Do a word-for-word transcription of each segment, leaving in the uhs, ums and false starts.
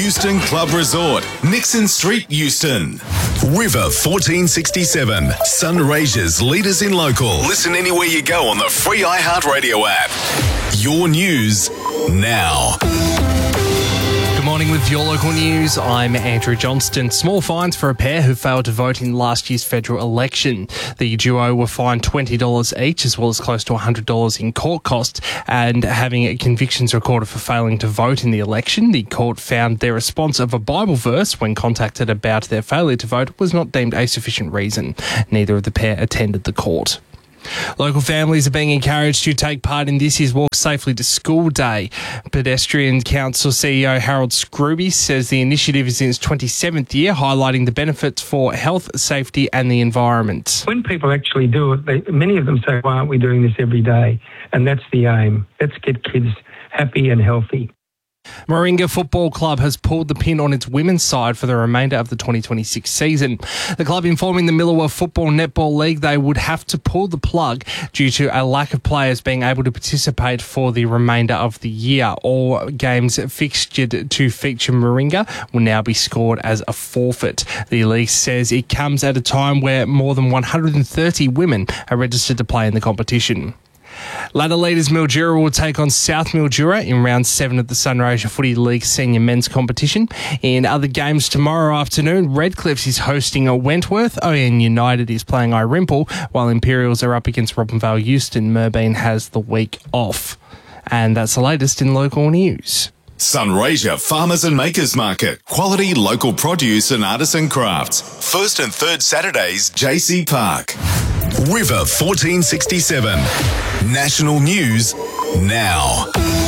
Euston Club Resort, Nixon Street, Euston. River fourteen sixty-seven, Sunraysia's leaders in local. Listen anywhere you go on the free iHeartRadio app. Your news now. Good morning with your local news. I'm Andrew Johnston. Small fines for a pair who failed to vote in last year's federal election. The duo were fined twenty dollars each, as well as close to one hundred dollars in court costs, and having convictions recorded for failing to vote in the election. The court found their response of a Bible verse when contacted about their failure to vote was not deemed a sufficient reason. Neither of the pair attended the court. Local families are being encouraged to take part in this year's Walk Safely to School Day. Pedestrian Council C E O Harold Scrooby says the initiative is in its twenty-seventh year, highlighting the benefits for health, safety and the environment. When people actually do it, they, many of them say, why aren't we doing this every day? And that's the aim. Let's get kids happy and healthy. Moringa Football Club has pulled the pin on its women's side for the remainder of the twenty twenty-six season. The club informing the Millewa Football Netball League they would have to pull the plug due to a lack of players being able to participate for the remainder of the year. All games fixtured to feature Moringa will now be scored as a forfeit. The league says it comes at a time where more than one hundred thirty women are registered to play in the competition. Ladder leaders Mildura will take on South Mildura in round seven of the Sunraysia Footy League Senior Men's Competition. In other games tomorrow afternoon, Redcliffs is hosting a Wentworth, O N United is playing Irimple, while Imperials are up against Robinvale Euston. Merbein has the week off. And that's the latest in local news. Sunraysia Farmers and Makers Market. Quality local produce and artisan crafts. First and third Saturdays, J C Park. River fourteen sixty-seven. National News now.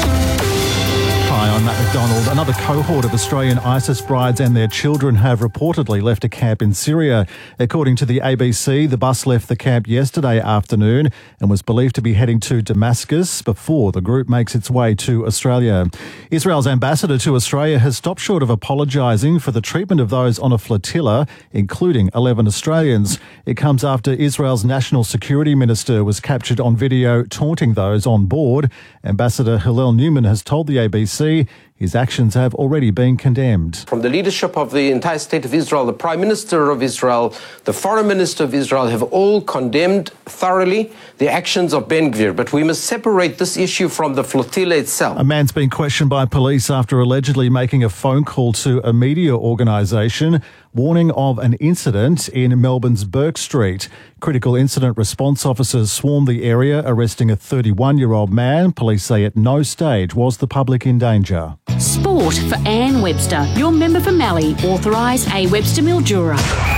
Hi, I'm Matt McDonald. Another cohort of Australian ISIS brides and their children have reportedly left a camp in Syria. According to the A B C, the bus left the camp yesterday afternoon and was believed to be heading to Damascus before the group makes its way to Australia. Israel's ambassador to Australia has stopped short of apologising for the treatment of those on a flotilla, including eleven Australians. It comes after Israel's national security minister was captured on video taunting those on board. Ambassador Hillel Newman has told the A B C his actions have already been condemned. From the leadership of the entire state of Israel, the Prime Minister of Israel, the Foreign Minister of Israel have all condemned thoroughly the actions of Ben Gvir. But we must separate this issue from the flotilla itself. A man's been questioned by police after allegedly making a phone call to a media organisation warning of an incident in Melbourne's Burke Street. Critical incident response officers swarmed the area, arresting a thirty-one-year-old man. Police say at no stage was the public in danger. Sport for Anne Webster, your member for Mallee, authorised A Webster Mildura.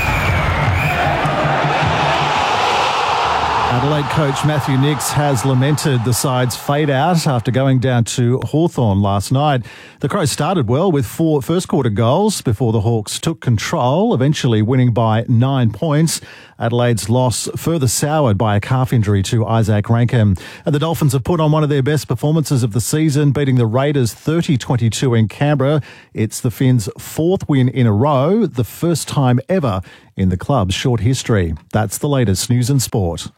Adelaide coach Matthew Nicks has lamented the side's fade out after going down to Hawthorn last night. The Crows started well with four first quarter goals before the Hawks took control, eventually winning by nine points. Adelaide's loss further soured by a calf injury to Isaac Rankin. And the Dolphins have put on one of their best performances of the season, beating the Raiders thirty twenty-two in Canberra. It's the Finns' fourth win in a row, the first time ever in the club's short history. That's the latest news and sport.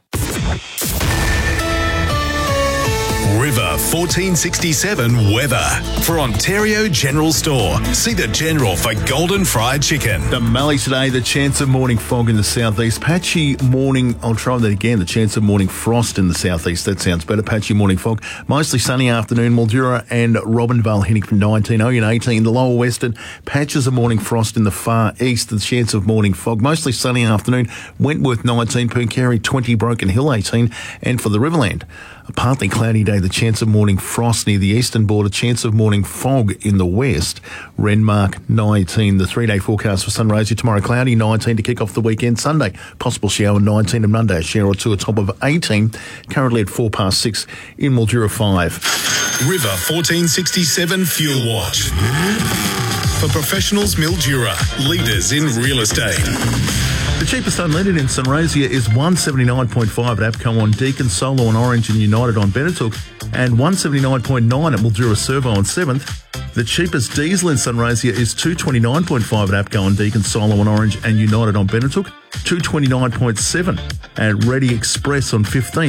River fourteen sixty-seven weather. For Ontario General Store, see the General for golden fried chicken. The Mallee today, the chance of morning fog in the southeast. Patchy morning, I'll try that again, the chance of morning frost in the southeast. That sounds better. Patchy morning fog. Mostly sunny afternoon. Mildura and Robinvale heading from nineteen, Oyen eighteen. The lower western, patches of morning frost in the far east. The chance of morning fog. Mostly sunny afternoon. Wentworth nineteen, Pooncarie twenty, Broken Hill eighteen. And for the Riverland, a partly cloudy day, the chance of morning frost near the eastern border, chance of morning fog in the west. Renmark nineteen. The three-day forecast for Sunraysia tomorrow, cloudy nineteen to kick off the weekend. Sunday, possible shower nineteen, and Monday a shower or two, a top of eighteen. Currently at four past six in Mildura five. River fourteen sixty-seven Fuel Watch. For professionals, Mildura, leaders in real estate. The cheapest unleaded in Sunraysia is one seventy-nine point five at APCO on Deakin, Solo on Orange and United on Benetook, and one seventy-nine point nine at Mildura Servo on seventh. The cheapest diesel in Sunraysia is two twenty-nine point five at APCO on Deakin, Solo on Orange and United on Benetook, two twenty-nine point seven at Ready Express on fifteenth,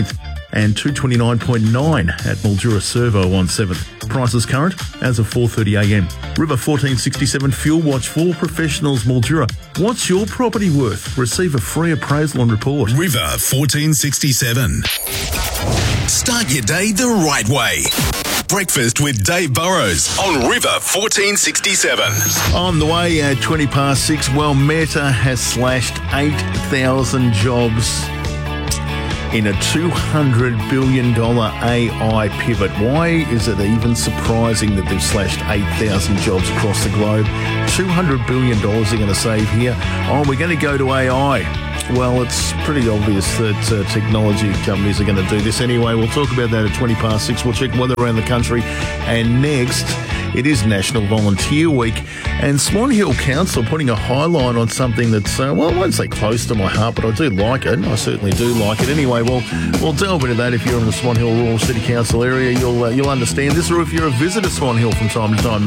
and two twenty-nine point nine at Mildura Servo on seventh. Prices current as of four thirty a m. River fourteen sixty-seven Fuel Watch for professionals, Mildura. What's your property worth? Receive a free appraisal and report. River fourteen sixty-seven. Start your day the right way. Breakfast with Dave Burrows on River fourteen sixty-seven. On the way at twenty past six, well, Meta has slashed eight thousand jobs in a two hundred billion dollars A I pivot. Why is it even surprising that they've slashed eight thousand jobs across the globe? two hundred billion dollars they're going to save here. Oh, we're going to go to A I. Well, it's pretty obvious that uh, technology companies are going to do this anyway. We'll talk about that at twenty past six. We'll check weather around the country. And next, it is National Volunteer Week. And Swan Hill Council putting a highlight on something that's, uh, well, I won't say close to my heart, but I do like it. I certainly do like it. Anyway, we'll, we'll delve into that. If you're in the Swan Hill Rural City Council area, you'll, uh, you'll understand this. Or if you're a visitor to Swan Hill from time to time,